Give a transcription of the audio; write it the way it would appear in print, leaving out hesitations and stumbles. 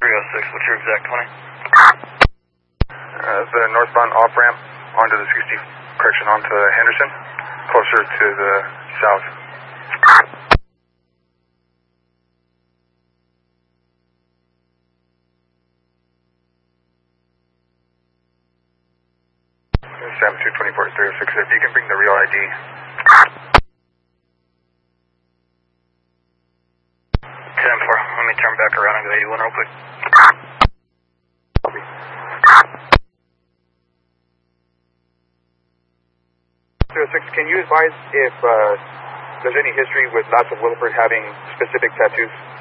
306, what's your exact 20? It's the northbound off-ramp onto the 60, correction, onto Henderson, closer to the south. Sam 224 306, if you can bring the real ID. 10-4, let me turn back around and go 81 real quick. Copy. 306, can you advise if there's any history with Lots of Williford having specific tattoos?